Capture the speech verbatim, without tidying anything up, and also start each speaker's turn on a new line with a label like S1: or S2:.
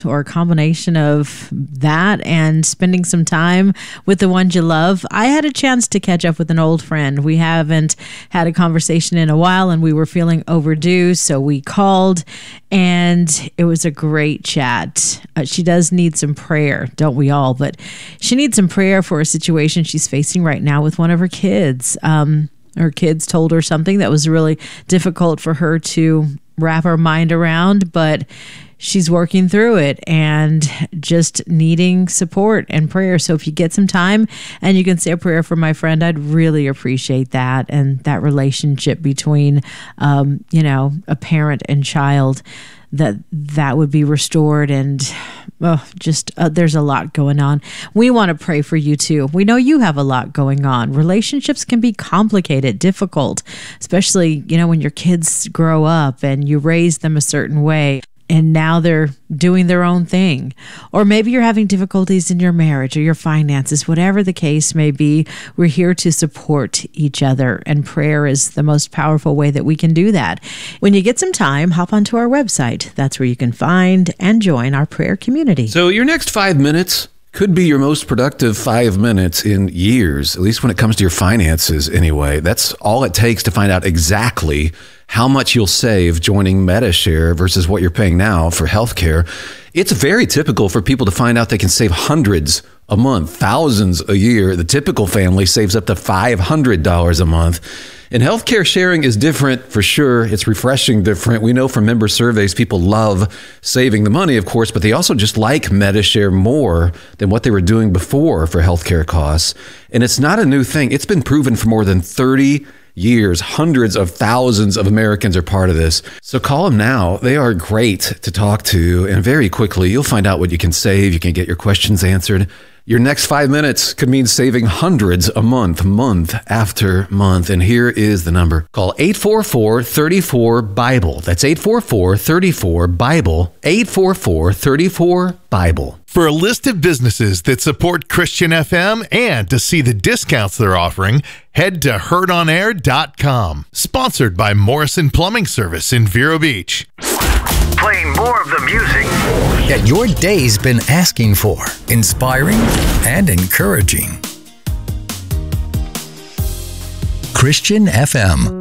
S1: or a combination of that and spending some time with the ones you love. I had a chance to catch up with an old friend. We haven't had a conversation in a while, and we were feeling overdue, so we called, and it was a great chat. Uh, she does need some prayer, don't we all? But she needs some prayer for a situation she's facing right now with one of her kids. Um, her kids told her something that was really difficult for her to wrap her mind around, but she's working through it and just needing support and prayer. So if you get some time and you can say a prayer for my friend, I'd really appreciate that. And that relationship between, um, you know, a parent and child, that that would be restored. And oh, just uh, there's a lot going on. We want to pray for you too. We know you have a lot going on. Relationships can be complicated, difficult, especially, you know, when your kids grow up and you raise them a certain way, and now they're doing their own thing. Or maybe you're having difficulties in your marriage or your finances, whatever the case may be. We're here to support each other, and prayer is the most powerful way that we can do that. When you get some time, hop onto our website. That's where you can find and join our prayer community.
S2: So your next five minutes could be your most productive five minutes in years, at least when it comes to your finances anyway. That's all it takes to find out exactly how much you'll save joining Medi-Share versus what you're paying now for healthcare. It's very typical for people to find out they can save hundreds a month, thousands a year. The typical family saves up to five hundred dollars a month. And healthcare sharing is different for sure. It's refreshing different. We know from member surveys, people love saving the money, of course, but they also just like Medi-Share more than what they were doing before for healthcare costs. And it's not a new thing. It's been proven for more than thirty years. Hundreds of thousands of Americans are part of this. So call them now. They are great to talk to. And very quickly, you'll find out what you can save. You can get your questions answered. Your next five minutes could mean saving hundreds a month, month after month. And here is the number. Call eight four four, three four, BIBLE. That's eight four four, three four, BIBLE. eight four four, three four, BIBLE.
S3: For a list of businesses that support Christian F M and to see the discounts they're offering, head to heard on air dot com. Sponsored by Morrison Plumbing Service in Vero Beach.
S4: Playing more of the music
S5: that your day's been asking for. Inspiring and encouraging. Christian F M.